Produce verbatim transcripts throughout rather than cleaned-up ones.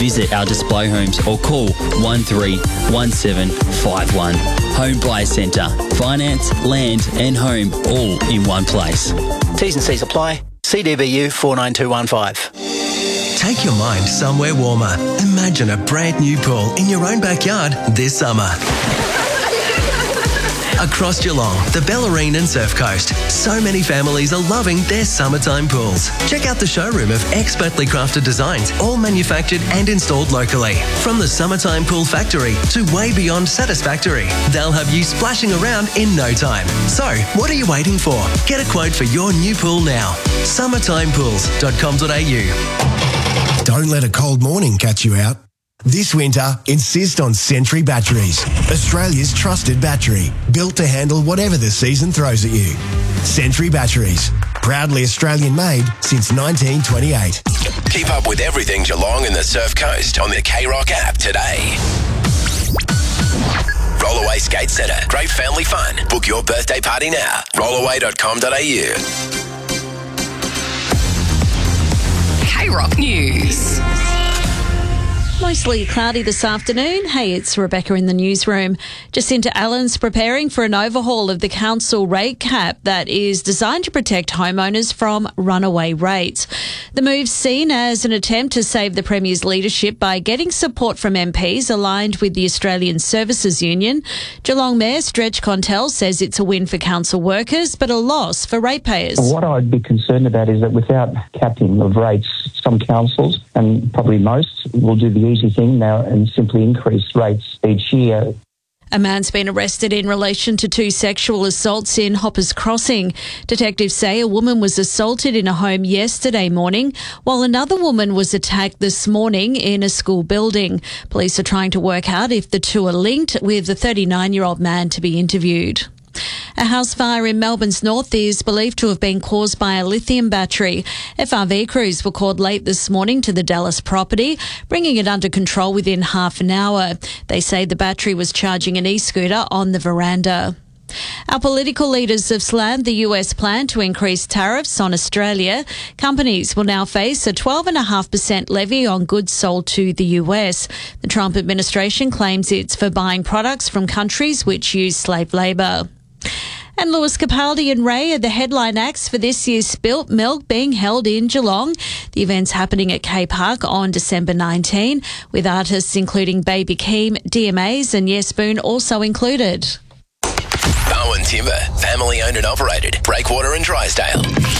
visit our display homes or call one three one seven five one. Home Buyer Centre. Finance, land and home all in one place. T's and C's apply. C D B U four nine two one five. Take your mind somewhere warmer. Imagine a brand new pool in your own backyard this summer. Across Geelong, the Bellarine and Surf Coast, so many families are loving their summertime pools. Check out the showroom of expertly crafted designs, all manufactured and installed locally. From the Summertime Pool Factory to way beyond satisfactory, they'll have you splashing around in no time. So, what are you waiting for? Get a quote for your new pool now. summertime pools dot com dot a u. Don't let a cold morning catch you out. This winter, insist on Sentry Batteries, Australia's trusted battery, built to handle whatever the season throws at you. Sentry Batteries, proudly Australian made since nineteen twenty-eight. Keep up with everything Geelong and the Surf Coast on the K-Rock app today. Rollaway Skate Centre. Great family fun. Book your birthday party now. rollaway dot com dot a u. K-Rock News. Mostly cloudy this afternoon. Hey, it's Rebecca in the newsroom. Jacinta Allen's preparing for an overhaul of the council rate cap that is designed to protect homeowners from runaway rates. The move's seen as an attempt to save the Premier's leadership by getting support from M Ps aligned with the Australian Services Union. Geelong Mayor Stretch Contell says it's a win for council workers, but a loss for ratepayers. What I'd be concerned about is that without capping of rates, some councils, and probably most, will do the easy thing now and simply increase rates each year. A man's been arrested in relation to two sexual assaults in Hoppers Crossing. Detectives say a woman was assaulted in a home yesterday morning, while another woman was attacked this morning in a school building. Police are trying to work out if the two are linked, with the thirty-nine-year-old man to be interviewed. A house fire in Melbourne's north is believed to have been caused by a lithium battery. F R V crews were called late this morning to the Dallas property, bringing it under control within half an hour. They say the battery was charging an e-scooter on the veranda. Our political leaders have slammed the U S plan to increase tariffs on Australia. Companies will now face a twelve point five percent levy on goods sold to the U S. The Trump administration claims it's for buying products from countries which use slave labour. And Lewis Capaldi and Ray are the headline acts for this year's Spilt Milk, being held in Geelong. The event's happening at K Park on December nineteenth, with artists including Baby Keem, D M As and Yes Spoon also included. Bowen Timber, family owned and operated. Breakwater and Drysdale.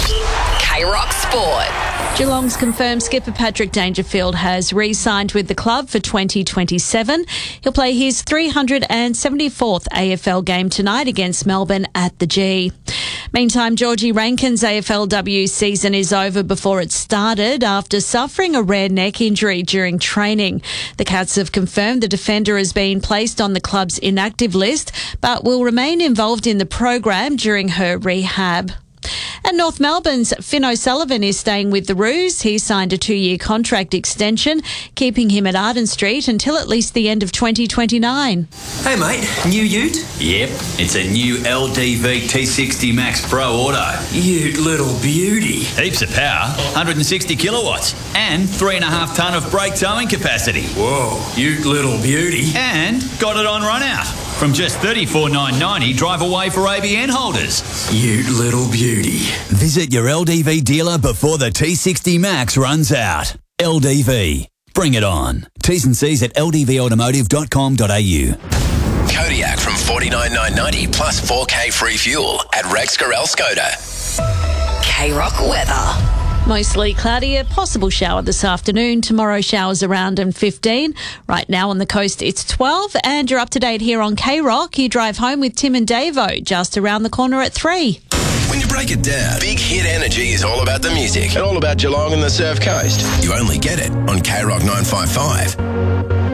K-Rock Sport. Geelong's confirmed skipper Patrick Dangerfield has re-signed with the club for twenty twenty-seven. He'll play his three hundred seventy-fourth A F L game tonight against Melbourne at the G. Meantime, Georgie Rankin's A F L W season is over before it started after suffering a rare neck injury during training. The Cats have confirmed the defender has been placed on the club's inactive list, but will remain involved in the program during her rehab. And North Melbourne's Finn O'Sullivan is staying with the Roos. He signed a two-year contract extension, keeping him at Arden Street until at least the end of twenty twenty-nine. Hey mate, new ute? Yep, it's a new L D V T sixty Max Pro Auto. Ute little beauty. Heaps of power, one hundred sixty kilowatts, and three and a half tonne of brake towing capacity. Whoa, ute little beauty. And got it on run out. From just thirty-four thousand nine hundred ninety dollars, drive away for A B N holders. Ute little beauty. Visit your L D V dealer before the T sixty Max runs out. L D V. Bring it on. T's and C's at l d v automotive dot com dot a u. Kodiak from forty-nine thousand nine hundred ninety dollars plus four K free fuel at Rex Carell Skoda. K-Rock weather. Mostly cloudy, a possible shower this afternoon. Tomorrow showers around and fifteen. Right now on the coast it's twelve, and you're up to date here on K-Rock. You drive home with Tim and Davo just around the corner at three. When you break it down, Big Hit Energy is all about the music and all about Geelong and the Surf Coast. You only get it on K-Rock nine fifty-five.